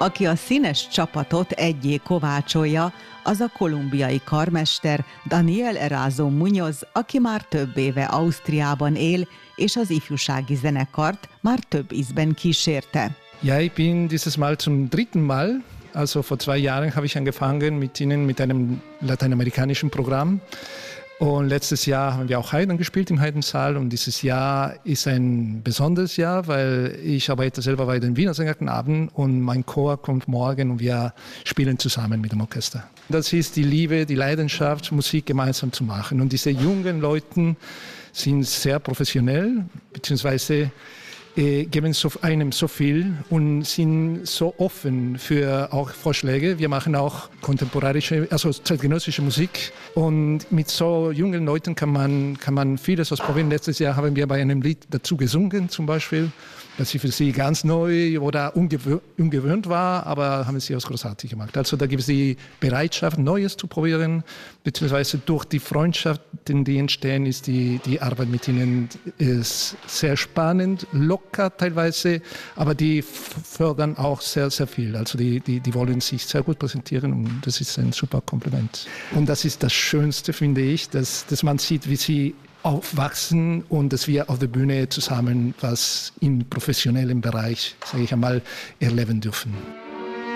Aki a színes csapatot egyé kovácsolja, az a kolumbiai karmester Daniel Erazo Muñoz, aki már több éve Ausztriában él, és az ifjúsági zenekart már több ízben kísérte. Ja, ich bin dieses Mal zum dritten Mal. Also vor 2 Jahren habe ich angefangen mit ihnen mit einem lateinamerikanischen Programm. Und letztes Jahr haben wir auch Haydn gespielt im Haydn-Saal. Und dieses Jahr ist ein besonderes Jahr, weil ich arbeite selber bei den Wiener Sängerknaben und mein Chor kommt morgen und wir spielen zusammen mit dem Orchester. Das ist die Liebe, die Leidenschaft, Musik gemeinsam zu machen. Und diese jungen Leute sind sehr professionell, beziehungsweise geben einem so viel und sind so offen für auch Vorschläge. Wir machen auch kontemporanische, also zeitgenössische Musik und mit so jungen Leuten kann man vieles ausprobieren. Letztes Jahr haben wir bei einem Lied dazu gesungen zum Beispiel, das für sie ganz neu oder ungewöhnt war, aber haben sie auch großartig gemacht. Also da gibt es die Bereitschaft, Neues zu probieren, beziehungsweise durch die Freundschaften, die entstehen, ist die Arbeit mit ihnen ist sehr spannend, locker teilweise, aber die fördern auch sehr, sehr viel. Also die wollen sich sehr gut präsentieren und das ist ein super Kompliment. Und das ist das Schönste, finde ich, dass man sieht, wie sie aufwachsen und dass wir auf der Bühne zusammen was im professionellen Bereich, sage ich einmal, erleben dürfen.